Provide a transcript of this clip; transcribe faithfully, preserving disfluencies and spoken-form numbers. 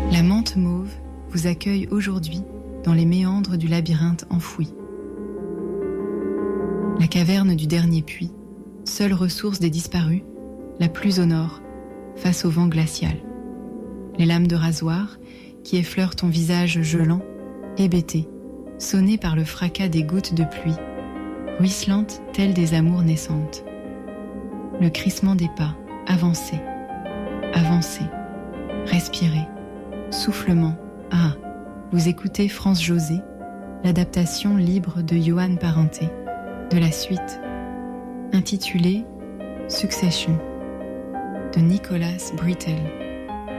La menthe mauve vous accueille aujourd'hui dans les méandres du labyrinthe enfoui. La caverne du dernier puits, seule ressource des disparus, la plus au nord, face au vent glacial. Les lames de rasoir qui effleurent ton visage gelant, hébété, sonné par le fracas des gouttes de pluie, ruisselantes telles des amours naissantes. Le crissement des pas, avancer, avancer, respirer, soufflement. Ah, vous écoutez France José, l'adaptation libre de Yoann Parenté, de la suite, intitulée Succession, de Nicholas Britell.